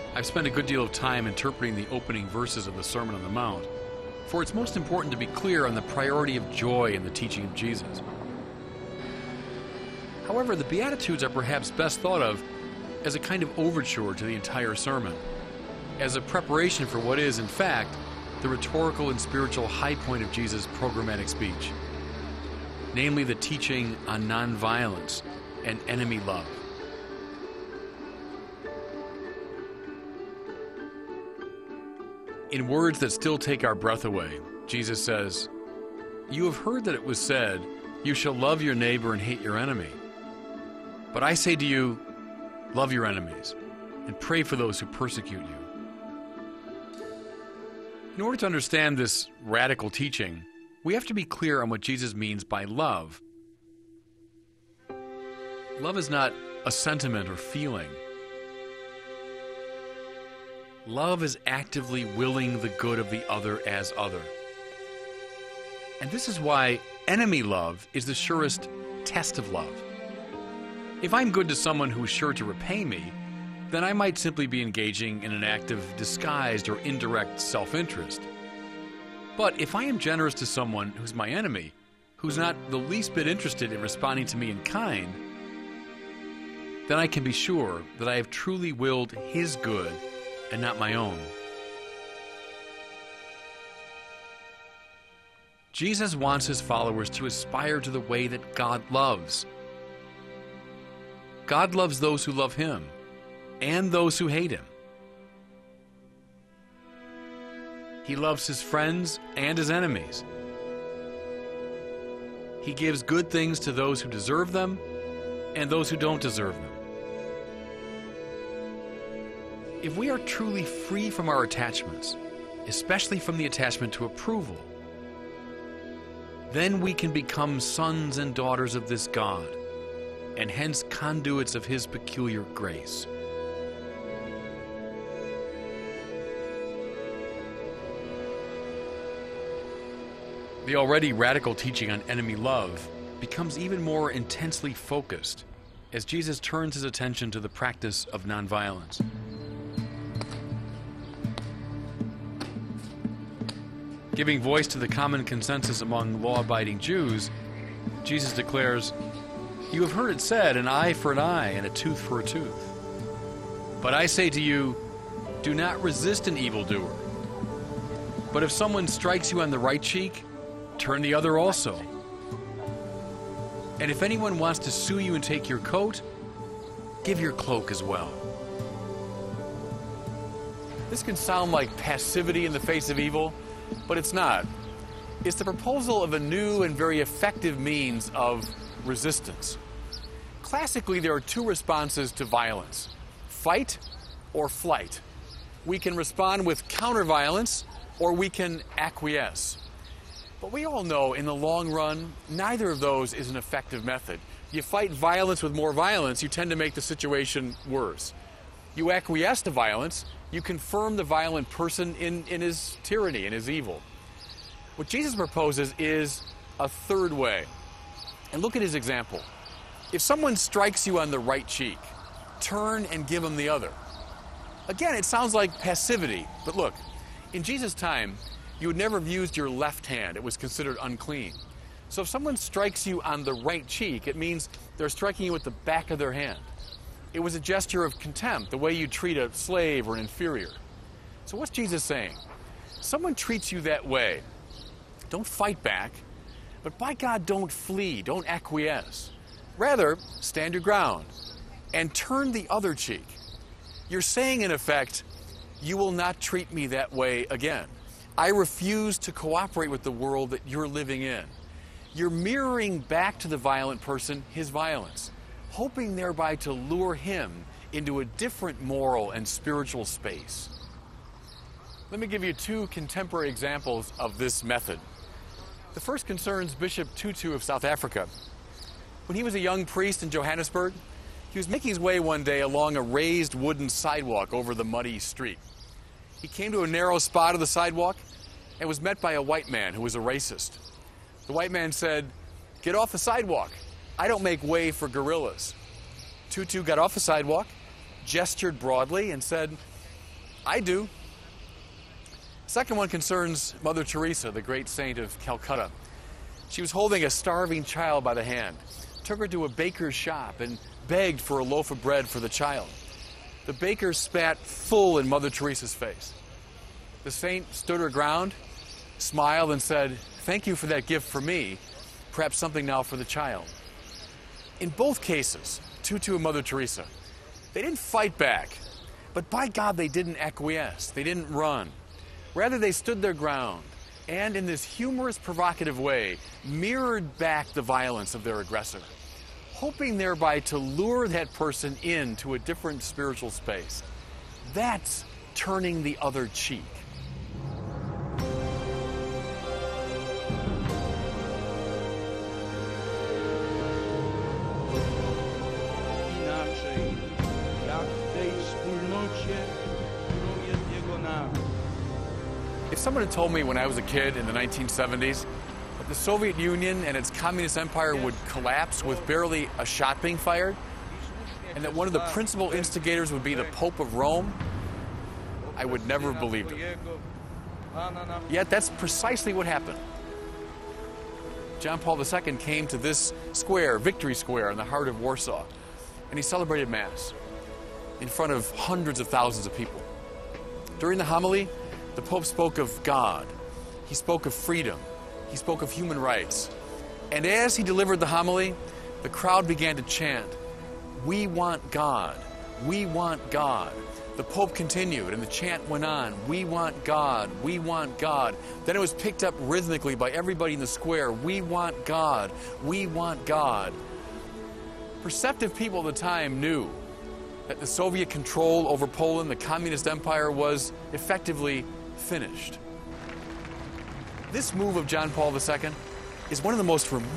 I've spent a good deal of time interpreting the opening verses of the Sermon on the Mount, for it's most important to be clear on the priority of joy in the teaching of Jesus. However, the Beatitudes are perhaps best thought of as a kind of overture to the entire sermon, as a preparation for what is, in fact, the rhetorical and spiritual high point of Jesus' programmatic speech, namely the teaching on nonviolence and enemy love. In words that still take our breath away, Jesus says, "You have heard that it was said, 'You shall love your neighbor and hate your enemy.' But I say to you, love your enemies and pray for those who persecute you." In order to understand this radical teaching, we have to be clear on what Jesus means by love. Love is not a sentiment or feeling. Love is actively willing the good of the other as other. And this is why enemy love is the surest test of love. If I'm good to someone who is sure to repay me, then I might simply be engaging in an act of disguised or indirect self-interest. But if I am generous to someone who's my enemy, who's not the least bit interested in responding to me in kind, then I can be sure that I have truly willed his good and not my own. Jesus wants his followers to aspire to the way that God loves. God loves those who love him and those who hate him. He loves his friends and his enemies. He gives good things to those who deserve them and those who don't deserve them. If we are truly free from our attachments, especially from the attachment to approval, then we can become sons and daughters of this God, and hence conduits of his peculiar grace. The already radical teaching on enemy love becomes even more intensely focused as Jesus turns his attention to the practice of nonviolence. Giving voice to the common consensus among law-abiding Jews, Jesus declares, "You have heard it said, an eye for an eye and a tooth for a tooth. But I say to you, do not resist an evildoer. But if someone strikes you on the right cheek, turn the other also. And if anyone wants to sue you and take your coat, give your cloak as well." This can sound like passivity in the face of evil, but it's not. It's the proposal of a new and very effective means of resistance. Classically, there are two responses to violence: fight or flight. We can respond with counter-violence, or we can acquiesce. But we all know, in the long run, neither of those is an effective method. You fight violence with more violence, you tend to make the situation worse. You acquiesce to violence, you confirm the violent person in his tyranny, in his evil. What Jesus proposes is a third way. And look at his example. If someone strikes you on the right cheek, turn and give him the other. Again, it sounds like passivity, but look, in Jesus' time, you would never have used your left hand. It was considered unclean. So if someone strikes you on the right cheek, it means they're striking you with the back of their hand. It was a gesture of contempt, the way you treat a slave or an inferior. So what's Jesus saying? Someone treats you that way, don't fight back, but by God, don't flee, don't acquiesce. Rather, stand your ground and turn the other cheek. You're saying, in effect, you will not treat me that way again. I refuse to cooperate with the world that you're living in. You're mirroring back to the violent person his violence, hoping thereby to lure him into a different moral and spiritual space. Let me give you two contemporary examples of this method. The first concerns Bishop Tutu of South Africa. When he was a young priest in Johannesburg, he was making his way one day along a raised wooden sidewalk over the muddy street. He came to a narrow spot of the sidewalk and was met by a white man who was a racist. The white man said, "Get off the sidewalk. I don't make way for guerrillas." Tutu got off the sidewalk, gestured broadly, and said, I do. Second one concerns Mother Teresa, the great saint of Calcutta. She was holding a starving child by the hand, took her to a baker's shop and begged for a loaf of bread for the child. The baker spat full in Mother Teresa's face. The saint stood her ground, smiled and said, "Thank you for that gift for me, perhaps something now for the child." In both cases, Tutu and Mother Teresa, they didn't fight back, but by God, they didn't acquiesce, they didn't run. Rather, they stood their ground and, in this humorous, provocative way, mirrored back the violence of their aggressor, hoping thereby to lure that person into a different spiritual space. That's turning the other cheek. If someone had told me when I was a kid in the 1970s that the Soviet Union and its communist empire would collapse with barely a shot being fired, and that one of the principal instigators would be the Pope of Rome, I would never have believed him. Yet that's precisely what happened. John Paul II came to this square, Victory Square, in the heart of Warsaw, and he celebrated Mass in front of hundreds of thousands of people. During the homily, the Pope spoke of God, he spoke of freedom, he spoke of human rights. And as he delivered the homily, the crowd began to chant, "We want God, we want God." The Pope continued, and the chant went on, "We want God, we want God." Then it was picked up rhythmically by everybody in the square, "We want God, we want God." Perceptive people at the time knew that the Soviet control over Poland, the communist empire, was effectively finished. This move of John Paul II is one of the most remarkable